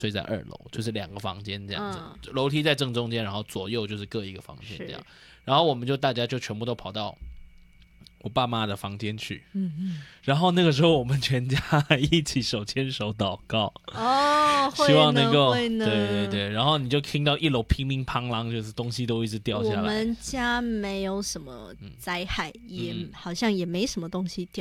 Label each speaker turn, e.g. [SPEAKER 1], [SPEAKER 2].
[SPEAKER 1] 睡在2楼，就是2个房间这样子，楼梯在正中间，然后左右就是各一个房间这样。然后我们大家就全部都跑到我爸妈的房间去，然后那个时候我们全家一起手牵手祷告，希望能够对，然后你就听到1楼乒乒乓啷，就是东西都一直掉下来。
[SPEAKER 2] 我们家没有什么灾害，也好像也没什么东西掉